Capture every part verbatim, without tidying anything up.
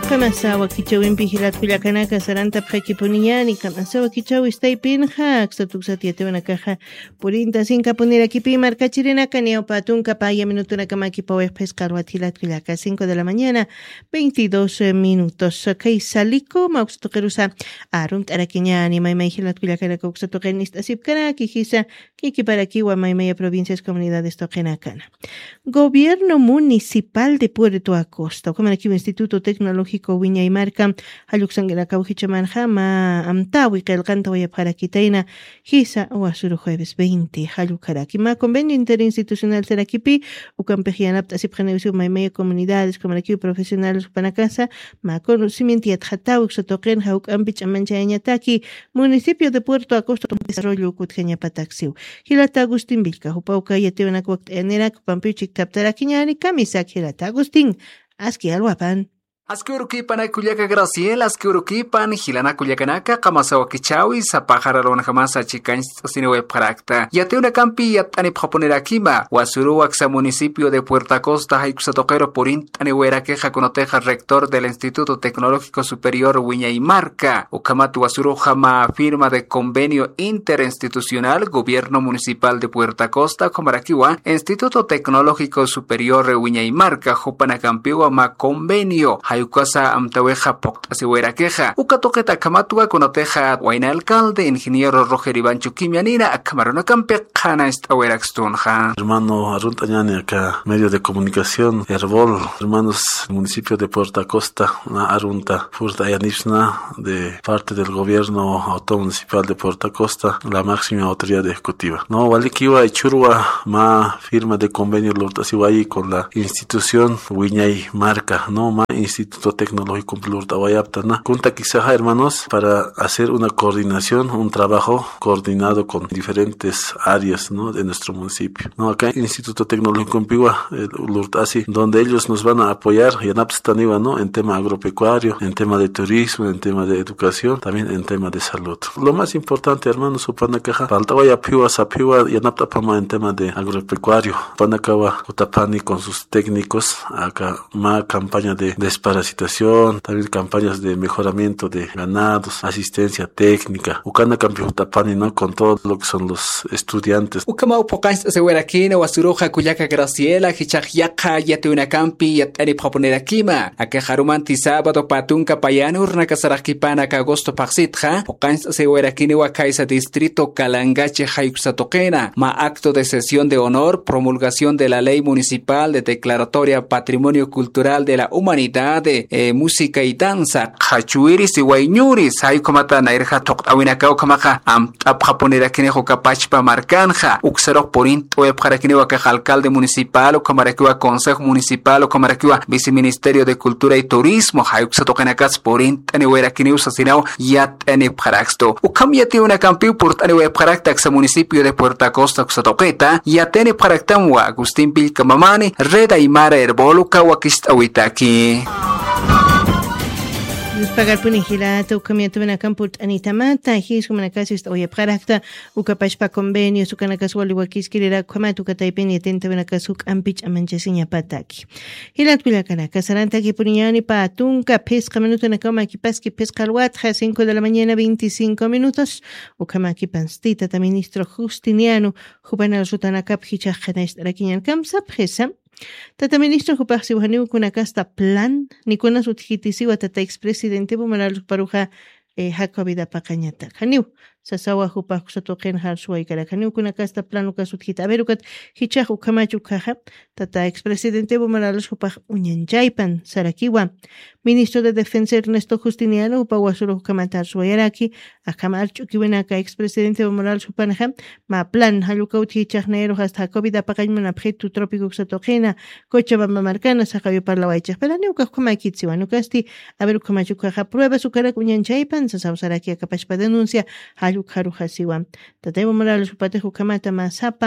Kamasawa kichawin pihilat kuyakanaka saranta pjakipuniani kamasawa kichawi staypinja akstatuksatiatewana kaja purinta sinka punira kipi markachirinaka neopatunka paya minutunaka makipawe pescarwat hilat kuyaka cinco de la mañana veintidós minutos kay saliko mauxtokerusa arunt arakiñani maymay hilat kuyakanaka uksatokenista sipkana kijisa kikiparakiwa maymaya provincias comunidades tokenakana. Gobierno Municipal de Puerto Acosta como aquí Instituto Tecnológico Wiña y Marca Haluxanguera Caujichamanja ma amtawi que el canto voy a para quitaina Gisa o asuro jueves veinte Halucaraki ma convenio interinstitucional Serakipi o campejian apta si preneusio ma medio comunidades como aquí profesionales para casa ma conocimiento y atjatau xotoquen hauk ambich amancha añataki municipio de Puerto Acosta desarrollo kutjeña pataxiu Hilata Agustín Vilca upauka yatewana kwakt enera pampichik taptarakiñani kamisak Hilata Agustín aski alwapan Askurukipan Kuliaka Graciela, Askurukipan, Hilana Kuliakanaka, Kamasawa Kichawi, Sapajaralona Hamasa Chican, Sinewe Prakta. Yate una campi yatani proponera Kima, Wasuru, Axa Municipio de Puerto Costa, Haixatoquero Purint, Anewera Queja Conoteja, rector del Instituto Tecnológico Superior Wiña y Marca, Ukamatu Wasuru Jama, firma de convenio interinstitucional, Gobierno Municipal de Puerto Costa, Comaraquiwa, Instituto Tecnológico Superior Wiña y Marca, Jupanacampiwa, Ma Convenio. Ayukasa amtaweja pokt asiwera queja. Ukatoqueta kamatua conoteja waina alcalde, ingeniero Roger Iván Chukimianina, akamarona campe jana estaweraxtunja. Hermano Aruntañani acá, medio de comunicación, Herbol, hermanos del municipio de Puerto Acosta, una Arunta, Furta Yanishna, de parte del gobierno autónomo municipal de Puerto Acosta, la máxima autoridad ejecutiva. No, Walikiwa y Churwa, ma firma de convenio Lurtasiwai con la institución Wiñay Marca, no, ma institución Instituto Tecnológico Plurtawayaptana. Junta quizá, hermanos, para hacer una coordinación, un trabajo coordinado con diferentes áreas, ¿no?, de nuestro municipio. No, acá en el Instituto Tecnológico Piwa, Lurtasi, donde ellos nos van a apoyar, Yanapstaniwa, ¿no?, en tema agropecuario, en tema de turismo, en tema de educación, también en tema de salud. Lo más importante, hermanos, Upanacaja, Paltawaya Piwa, Sapiwa, Yanaptapama en tema de agropecuario. Panakawa, Utapani con sus técnicos, acá, más campaña de desparasitación, también campañas de mejoramiento de ganados, asistencia técnica. Ukana Campiutapani, ¿no?, con todo lo que son los estudiantes. Ukama upokais asewerakina wasuruja Kuyaka Graciela, Hichakyaka, Yatuna Campi, Yatani Proponerakima, Akaharumanti sábado patunka payano, Urnacasarakipana, Agosto Paxitja, Pokains asewerakini wakaisa distrito Calangache Jaiksatoquena, ma acto de sesión de honor, promulgación de la ley municipal de declaratoria Patrimonio Cultural de la Humanidad de eh, música y danza. Hachuiris y Waiñuris, hay como tan airja toktawinaka okamaja, am apjaponera kinejo capachpa marcanja, uxero porint o epjarakinewa caja alcalde municipal o camarakiwa consejo municipal o camarakiwa viceministerio de cultura y turismo, hay uxatokenakas porint anewera kineusa sinao yat enepjaraxto. Ukamiati una campiu por anewe pjaraktaxa municipio de Puerto Acosta uxatoqueta, yatene pjaraktamwa Agustín Pilcamamani, Reda y Mara Herboluca wakistawitaki. Pagar punijilata ukamiatu na kamput anitamata his como na casa está oye prakta ukapashpa convenio sukana wali wakiskirira kamatu kataipeni tenta na kasuk ampich amanchasinya pataki hilat kulakana kasaranta ki puniani patunka pesca minuto na kama ki paski pesca alwat cinco de la mañana veinticinco minutos ukama ki panstita ta ministro Justiniano Juvenal Sutana Kap hichajana istarakinyan kamsa presa Tata ministro Jupaxi Wahaniu kuna kasta plan ni kuna sutkitisiwa tata expresidente bumalal paruja eh, hakabida pakañata. Haniu sasawa Jupax satoqen harsuay kara haniu kuna kasta plan uka sutkita. A ver ukat hichaj ukamachu kaja tata expresidente bumalal Jupax unyanchaypan sarakiwa. Ministro de Defensa Ernesto Justiniano upawasuro ukamatar suayaraki akamarchu kiwenaka expresidente bumalal Jupanaja ma plan halukaut hichajnero hasta hakabida pakañmana objeto trópico satoqena Cochabamba marcana sakayo parlawaichaj. Pero ni uka kumakitsiwa nukasti a ver ukamachu kaja prueba su cara unyanchaypan sasausaraki akapashpa denuncia haluk haruhasiwa. Tatay bumalal Jupate ukamata masapa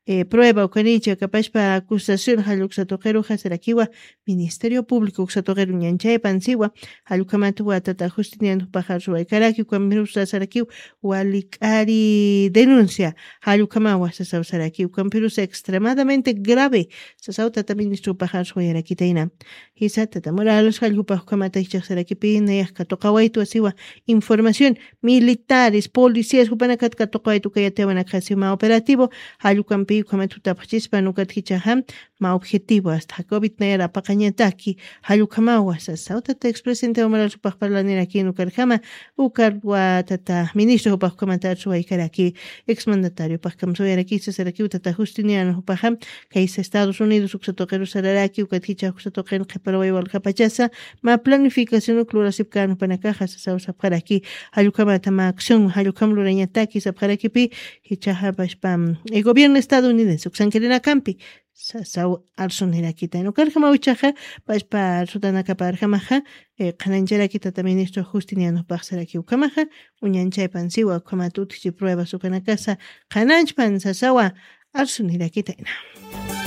eh, prueba ukanicha kapashpa acusación haluksatoqero hasarakiwa Ministerio Público uksatoqero ñanchay pansiwa halukamatuwa tata Justiniano pajar suwaykaraki ukampirusa sarakiw walikari denuncia halukamawa sasaw sarakiw ukampirusa extremadamente grave sasaw tata ministro pajar suwayarakitaina hisa tata Morales halkupa hukamata ichaq sarakipi nayaq katoqawaytu asiwa información militares policías hupanakat katoqawaytu kayatewana kasima operativo halukampi hukamatuta pachispa nukatkichaham ma objetivo hasta COVID nayara paqañataki halukamawa sasaw tata expresidente Morales supaq parlaniraki nukarkama ukarwa tata ministro supaq hukamata suwaykaraki exmandatario paqkam suwayaraki sasaraki tata Justiniano supaqam kaysa Estados Unidos uksatoqero sararaki ukatkicha uksatoqero qhiparaway walqapachasa ma planificación uklurasipkanu panakaja sasaw sapqaraki halukamata ma acción halukam lurañataki sapqarakipi hichaja pashpam el gobierno estadounidense uksankirinaqanpi sasaw arsunerakita nukarkama uchaja pashpa rutanakapa arjamaja qanancharakita tata ministro Justiniano paqsaraki ukamaja uñanchaypan siwa ukamatuti pruebas ukanakasa qananchpan sasawa arsunerakita ina